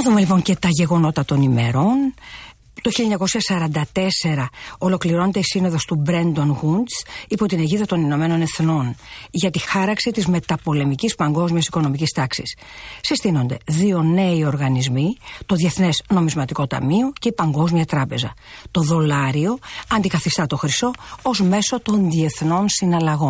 Να δούμε λοιπόν και τα γεγονότα των ημερών. Το 1944 ολοκληρώνεται η σύνοδος του Μπρέντον Woods υπό την αιγίδα των Ηνωμένων Εθνών για τη χάραξη της μεταπολεμικής παγκόσμιας οικονομικής τάξης. Συστήνονται 2 νέοι οργανισμοί, το Διεθνές Νομισματικό Ταμείο και η Παγκόσμια Τράπεζα. Το δολάριο αντικαθιστά το χρυσό ως μέσο των διεθνών συναλλαγών.